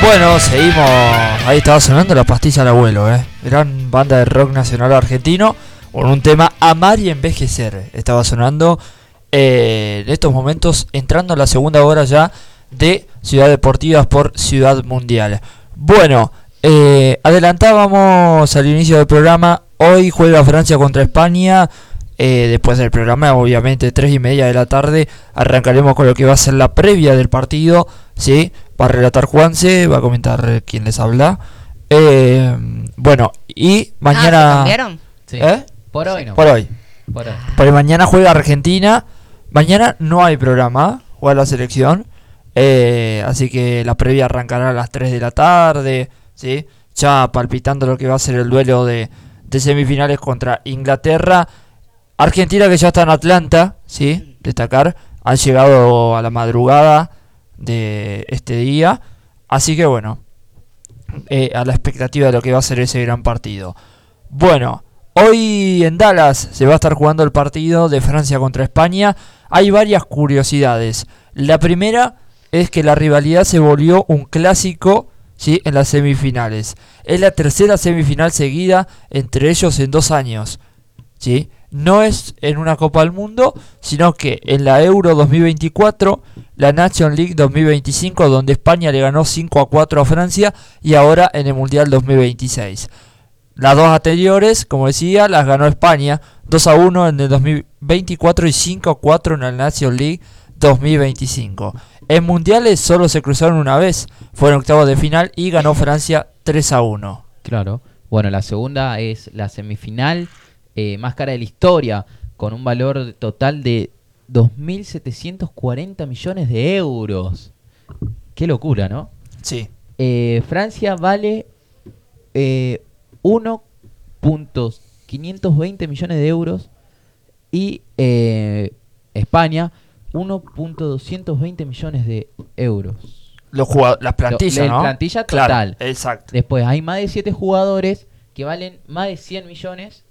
Bueno, seguimos. Ahí estaba sonando La Pastilla del Abuelo, gran banda de rock nacional argentino, con un tema Amar y Envejecer. Estaba sonando en estos momentos, entrando a la segunda hora ya de Ciudad Deportivas por Ciudad Mundial. Bueno, adelantábamos al inicio del programa. Hoy juega Francia contra España. Después del programa, obviamente 3:30 de la tarde, arrancaremos con lo que va a ser la previa del partido, ¿sí? Va a relatar Juanse, va a comentar quién les habla. Bueno, y mañana... ¿Se cambiaron? Sí. Por hoy no. Por hoy. Por hoy. Porque mañana juega Argentina. Mañana no hay programa, juega la selección. Así que la previa arrancará a las 3 de la tarde, ¿sí? Ya palpitando lo que va a ser el duelo de semifinales contra Inglaterra. Argentina, que ya está en Atlanta, ¿sí? Destacar, han llegado a la madrugada de este día. Así que bueno, a la expectativa de lo que va a ser ese gran partido. Bueno, hoy en Dallas se va a estar jugando el partido de Francia contra España. Hay varias curiosidades. La primera es que la rivalidad se volvió un clásico, ¿sí? En las semifinales. Es la tercera semifinal seguida entre ellos en 2 años, ¿sí? No es en una Copa del Mundo, sino que en la Euro 2024, la Nations League 2025, donde España le ganó 5-4 a Francia, y ahora en el Mundial 2026. Las dos anteriores, como decía, las ganó España, 2-1 en el 2024 y 5-4 en la Nations League 2025. En Mundiales solo se cruzaron una vez, fue en octavos de final y ganó Francia 3-1. Claro. Bueno, la segunda es la semifinal más cara de la historia, con un valor total de 2.740 millones de euros. Qué locura, ¿no? Sí. Francia vale 1.520 millones de euros y España 1.220 millones de euros. Las plantillas, ¿no? La plantilla total. Claro, exacto. Después hay más de 7 jugadores que valen más de 100 millones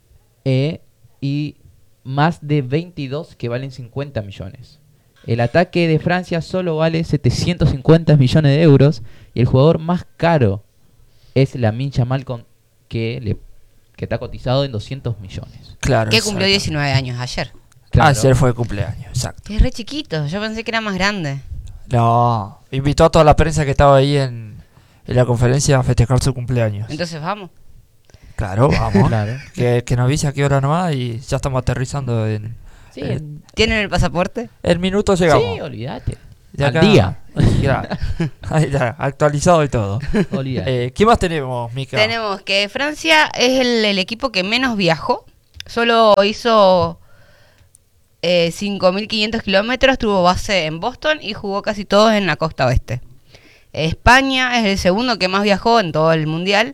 y más de 22 que valen 50 millones. El ataque de Francia solo vale 750 millones de euros y el jugador más caro es Lamine Yamal que está cotizado en 200 millones. Claro. Que cumplió 19 años ayer. Claro. Ayer fue el cumpleaños, exacto. Es re chiquito, yo pensé que era más grande. No, invitó a toda la prensa que estaba ahí en la conferencia a festejar su cumpleaños. Entonces vamos. Claro, vamos. Claro. Que nos avise a qué hora nomás y ya estamos aterrizando en... Sí, ¿Tienen el pasaporte? El minuto llegamos. sí, olvídate. De Al acá- día. Claro. Ahí está, actualizado y todo. Olvídate. ¿Qué más tenemos, Mica? Tenemos que Francia es el equipo que menos viajó. Solo hizo 5.500 kilómetros, tuvo base en Boston y jugó casi todos en la costa oeste. España es el segundo que más viajó en todo el mundial.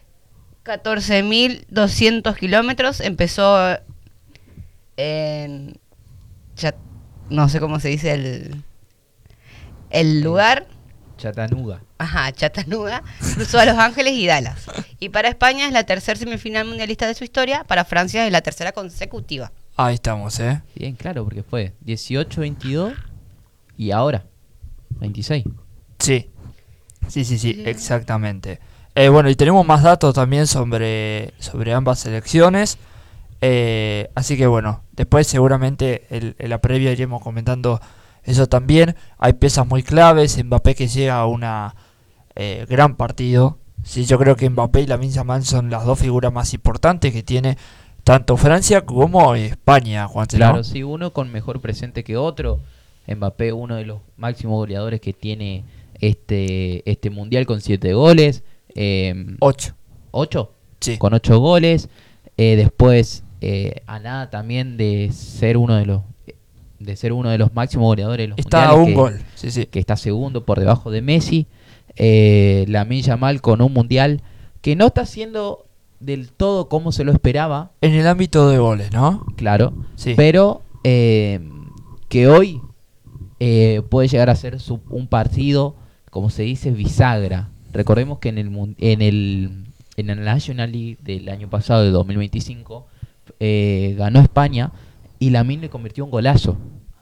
14.200 kilómetros. Empezó en... no sé cómo se dice el lugar. Chattanooga. Ajá, Chattanooga. Cruzó a Los Ángeles y Dallas. Y para España es la tercera semifinal mundialista de su historia. Para Francia es la tercera consecutiva. Ahí estamos, Bien, claro, porque fue 18, 22 y ahora 26. Sí, exactamente. Bueno, y tenemos más datos también sobre ambas selecciones. Así que bueno, después seguramente en la previa iremos comentando eso también. Hay piezas muy claves. Mbappé que llega a una gran partido. Sí, yo creo que Mbappé y Lamine Yamal son las dos figuras más importantes que tiene tanto Francia como España, Juan. Claro, ¿no? sí, uno con mejor presente que otro. Mbappé, uno de los máximos goleadores que tiene este mundial con 7 goles. 8. ¿8? Sí. Con 8 goles. Después, a nada también de ser uno de los máximos goleadores de los Está a mundiales. un gol. Sí. Que está segundo por debajo de Messi. Lamine Yamal con un mundial que no está haciendo del todo como se lo esperaba. En el ámbito de goles, ¿no? Claro. Sí. Pero que hoy puede llegar a ser un partido, como se dice, bisagra. Recordemos que en la National League del año pasado, de 2025, ganó España y Lamine le convirtió un golazo.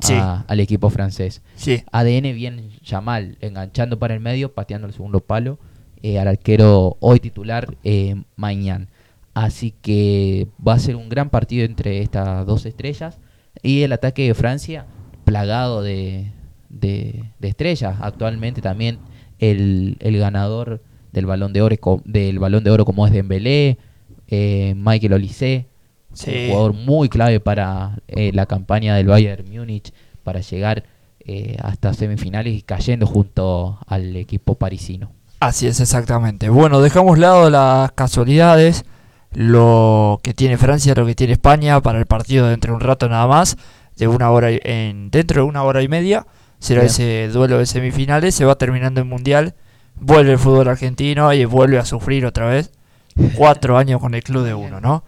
Sí. al equipo francés. Sí. ADN bien Yamal, enganchando para el medio, pateando el segundo palo, al arquero hoy titular, Maignan. Así que va a ser un gran partido entre estas dos estrellas. Y el ataque de Francia, plagado de estrellas. Actualmente también el ganador del Balón de Oro como es Dembélé, Michael Olise, Sí. un jugador muy clave para la campaña del Bayern Múnich para llegar hasta semifinales y cayendo junto al equipo parisino. Así es, exactamente. Bueno, dejamos lado las casualidades, lo que tiene Francia, lo que tiene España para el partido dentro de un rato nada más, de dentro de 1 hora y media, será Bien. ese duelo de semifinales, se va terminando el Mundial, vuelve el fútbol argentino y vuelve a sufrir otra vez, 4 años con el club de uno, ¿no?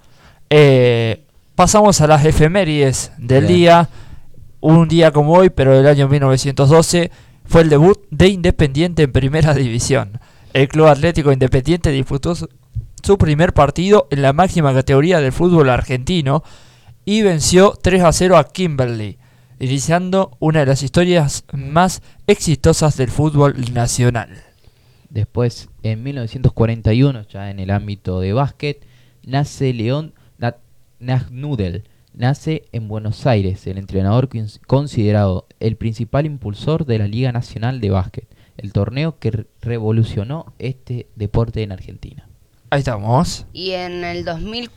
Pasamos a las efemérides del Bien. día, un día como hoy, pero del año 1912, fue el debut de Independiente en Primera División. El Club Atlético Independiente disputó su primer partido en la máxima categoría del fútbol argentino y venció 3-0 a Kimberley, iniciando una de las historias más exitosas del fútbol nacional. Después, en 1941, ya en el ámbito de básquet, nace León Nagnudel. Nace en Buenos Aires, el entrenador considerado el principal impulsor de la Liga Nacional de Básquet, el torneo que revolucionó este deporte en Argentina. Ahí estamos. Y en el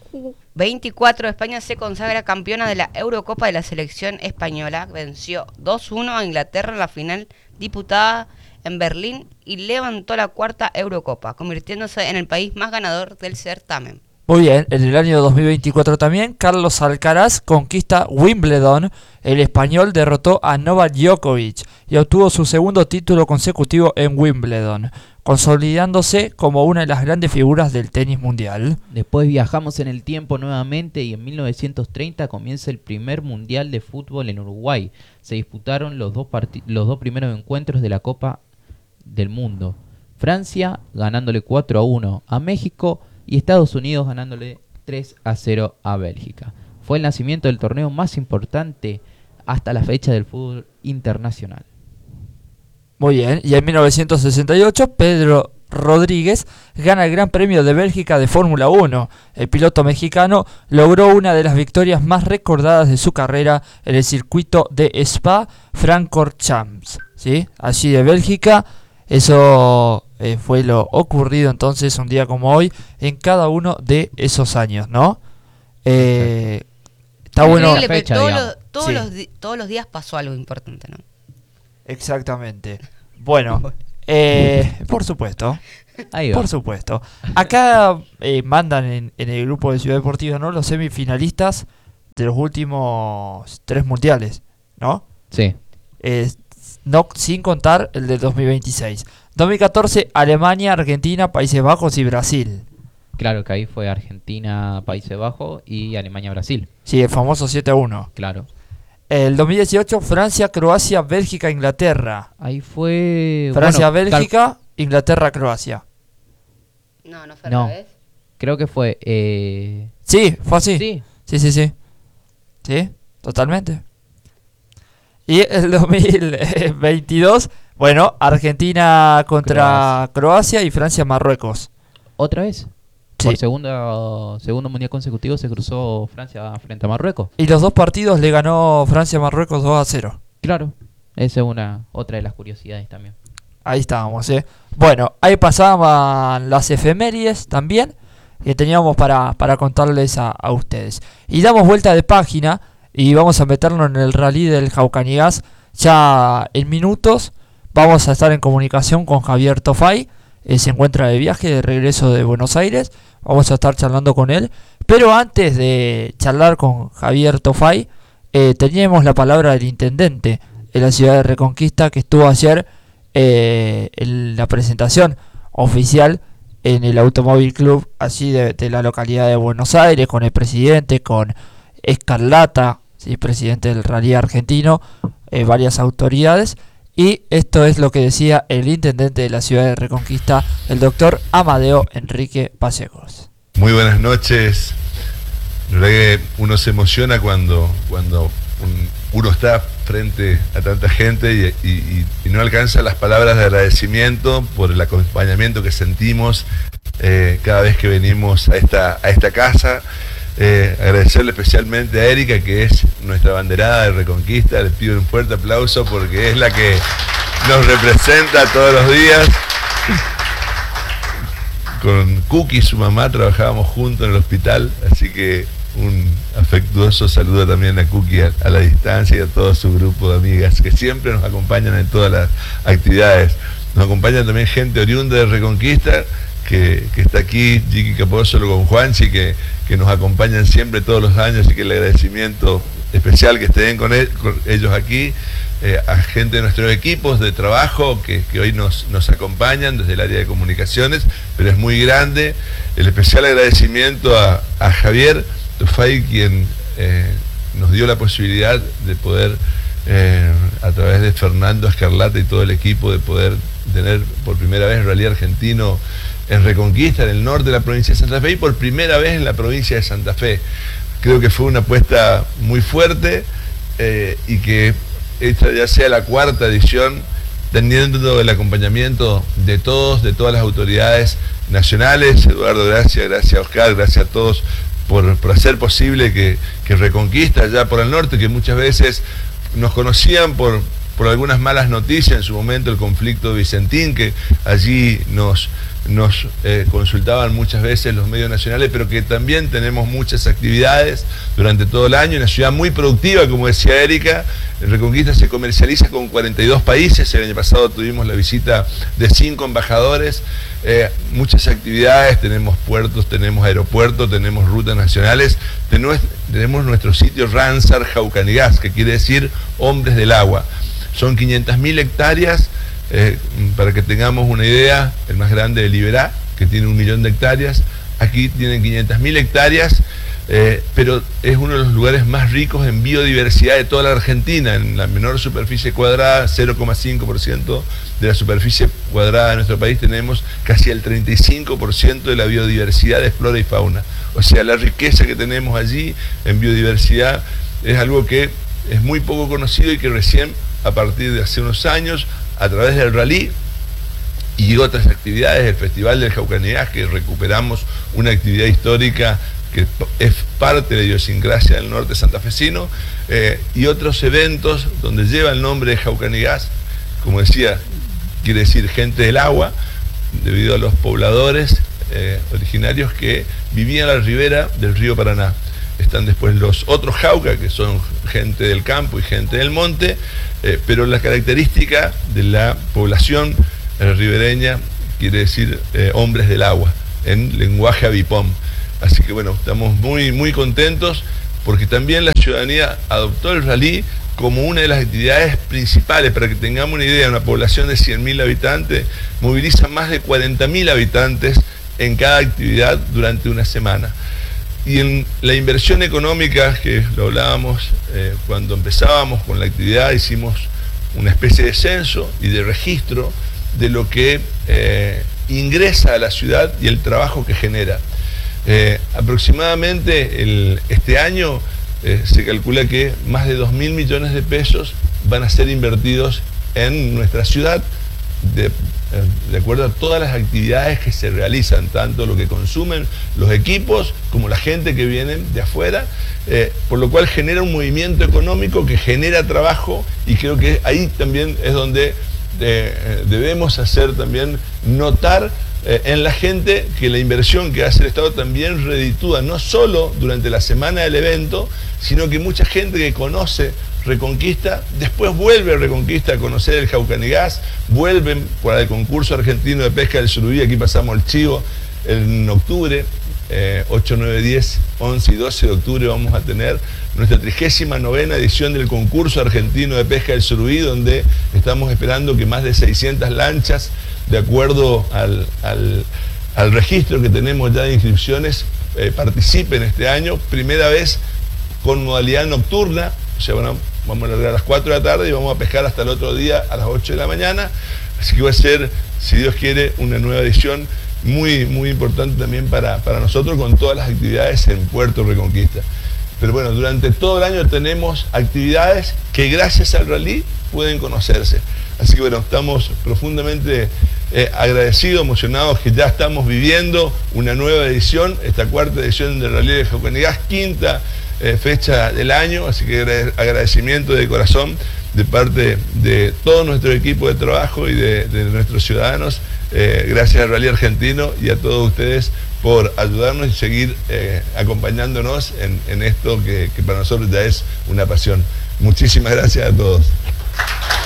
2024 España se consagra campeona de la Eurocopa de la selección española. Venció 2-1 a Inglaterra en la final disputada en Berlín y levantó la cuarta Eurocopa, convirtiéndose en el país más ganador del certamen. Muy bien, en el año 2024 también, Carlos Alcaraz conquista Wimbledon. El español derrotó a Novak Djokovic y obtuvo su segundo título consecutivo en Wimbledon, consolidándose como una de las grandes figuras del tenis mundial. Después viajamos en el tiempo nuevamente y en 1930 comienza el primer mundial de fútbol en Uruguay. Se disputaron los dos primeros encuentros de la Copa del Mundo. Francia ganándole 4-1 a México y Estados Unidos ganándole 3-0 a Bélgica. Fue el nacimiento del torneo más importante hasta la fecha del fútbol internacional. Muy bien, y en 1968 Pedro Rodríguez gana el Gran Premio de Bélgica de Fórmula 1. El piloto mexicano logró una de las victorias más recordadas de su carrera en el circuito de Spa-Francorchamps, ¿sí? Allí de Bélgica. Eso fue lo ocurrido entonces un día como hoy en cada uno de esos años, ¿no? Está bueno. Increíble, fecha, pero digamos. todos los días pasó algo importante, ¿no? Exactamente. Bueno, por supuesto. Ahí va. Por supuesto. Acá mandan en el grupo de Ciudad Deportiva, ¿no?, los semifinalistas de los últimos 3 mundiales, ¿no? Sí. No, sin contar el del 2026. 2014, Alemania, Argentina, Países Bajos y Brasil. Claro que ahí fue Argentina, Países Bajos y Alemania, Brasil. Sí, el famoso 7-1. Claro. El 2018, Francia, Croacia, Bélgica, Inglaterra. Ahí fue... Francia, bueno, Bélgica, Inglaterra, Croacia. No fue No. al revés. creo que fue... Sí, fue así. Sí. Sí. Sí, totalmente. Y el 2022, bueno, Argentina contra Croacia y Francia, Marruecos. ¿Otra vez? Sí. Por segundo mundial consecutivo se cruzó Francia frente a Marruecos. Y los 2 partidos le ganó Francia a Marruecos 2-0. Claro. Esa es otra de las curiosidades también. Ahí estábamos, Bueno, ahí pasaban las efemérides también que teníamos para contarles a ustedes. Y damos vuelta de página y vamos a meternos en el rally del Jaucanigas. Ya en minutos vamos a estar en comunicación con Javier Tofay. Se encuentra de viaje, de regreso de Buenos Aires. Vamos a estar charlando con él. Pero antes de charlar con Javier Tofay, teníamos la palabra del intendente de la ciudad de Reconquista, que estuvo ayer en la presentación oficial en el Automóvil Club allí de la localidad de Buenos Aires, con el presidente, con Escarlata, ¿sí?, presidente del Rally argentino, varias autoridades. Y esto es lo que decía el intendente de la ciudad de Reconquista, el doctor Amadeo Enrique Pallejos. Muy buenas noches. La verdad que uno se emociona cuando uno está frente a tanta gente y no alcanzan las palabras de agradecimiento por el acompañamiento que sentimos cada vez que venimos a esta casa. Agradecerle especialmente a Erika, que es nuestra banderada de Reconquista. Le pido un fuerte aplauso porque es la que nos representa todos los días. Con Cookie, su mamá, trabajábamos juntos en el hospital, así que un afectuoso saludo también a Cookie a la distancia y a todo su grupo de amigas que siempre nos acompañan en todas las actividades. Nos acompaña también gente oriunda de Reconquista, que está aquí, Chiqui Capósolo con Juanchi, que nos acompañan siempre todos los años, y que el agradecimiento especial que estén con ellos aquí. A gente de nuestros equipos de trabajo que hoy nos acompañan desde el área de comunicaciones, pero es muy grande. El especial agradecimiento a Javier Tufay, quien nos dio la posibilidad de poder, a través de Fernando Escarlata y todo el equipo, de poder tener por primera vez rally argentino en Reconquista, en el norte de la provincia de Santa Fe, y por primera vez en la provincia de Santa Fe. Creo que fue una apuesta muy fuerte y que esta ya sea la cuarta edición, teniendo el acompañamiento de todas las autoridades nacionales. Eduardo, gracias Oscar, gracias a todos por hacer posible que Reconquista allá por el norte, que muchas veces nos conocían por algunas malas noticias, en su momento el conflicto de Vicentín, que allí nos consultaban muchas veces los medios nacionales, pero que también tenemos muchas actividades durante todo el año, una ciudad muy productiva, como decía Erika. Reconquista se comercializa con 42 países, el año pasado tuvimos la visita de 5 embajadores, muchas actividades, tenemos puertos, tenemos aeropuertos, tenemos rutas nacionales, tenemos nuestro sitio Ransar Jaucanigás, que quiere decir hombres del agua. Son 500.000 hectáreas. Para que tengamos una idea, el más grande de Liberá, que tiene 1 millón de hectáreas, aquí tienen 500.000 hectáreas, pero es uno de los lugares más ricos en biodiversidad de toda la Argentina. En la menor superficie cuadrada, 0,5% de la superficie cuadrada de nuestro país, tenemos casi el 35% de la biodiversidad de flora y fauna. O sea, la riqueza que tenemos allí en biodiversidad es algo que es muy poco conocido y que recién, a partir de hace unos años, a través del rally y otras actividades, el Festival del Jaucanigás, que recuperamos una actividad histórica que es parte de la idiosincrasia del norte santafesino, y otros eventos donde lleva el nombre de Jaucanigás, como decía, quiere decir gente del agua, debido a los pobladores originarios que vivían a la ribera del río Paraná. Están después los otros Jauca, que son gente del campo y gente del monte, pero la característica de la población ribereña quiere decir hombres del agua, en lenguaje avipón. Así que bueno, estamos muy, muy contentos porque también la ciudadanía adoptó el rally como una de las actividades principales. Para que tengamos una idea, una población de 100.000 habitantes moviliza más de 40.000 habitantes en cada actividad durante una semana. Y en la inversión económica, que lo hablábamos cuando empezábamos con la actividad, hicimos una especie de censo y de registro de lo que ingresa a la ciudad y el trabajo que genera. Aproximadamente este año se calcula que más de 2.000 millones de pesos van a ser invertidos en nuestra ciudad, de acuerdo a todas las actividades que se realizan, tanto lo que consumen los equipos como la gente que viene de afuera, por lo cual genera un movimiento económico que genera trabajo, y creo que ahí también es donde debemos hacer también notar en la gente que la inversión que hace el Estado también reditúa, no solo durante la semana del evento, sino que mucha gente que conoce Reconquista, después vuelve a Reconquista a conocer el Jaucanigás, vuelven para el concurso argentino de pesca del Surubí. Aquí pasamos el chivo en octubre, 8, 9, 10, 11 y 12 de octubre vamos a tener nuestra 39ª edición del concurso argentino de pesca del Surubí, donde estamos esperando que más de 600 lanchas, de acuerdo al registro que tenemos ya de inscripciones, participen este año, primera vez con modalidad nocturna. O sea, bueno, vamos a largar a las 4 de la tarde y vamos a pescar hasta el otro día a las 8 de la mañana. Así que va a ser, si Dios quiere, una nueva edición muy, muy importante también para nosotros, con todas las actividades en Puerto Reconquista. Pero bueno, durante todo el año tenemos actividades que gracias al rally pueden conocerse. Así que bueno, estamos profundamente agradecidos, emocionados que ya estamos viviendo una nueva edición, esta 4ª edición del Rally de Jauquén-y-Gas, 5ª fecha del año, así que agradecimiento de corazón de parte de todo nuestro equipo de trabajo y de nuestros ciudadanos, gracias al Rally Argentino y a todos ustedes por ayudarnos y seguir acompañándonos en esto que para nosotros ya es una pasión. Muchísimas gracias a todos.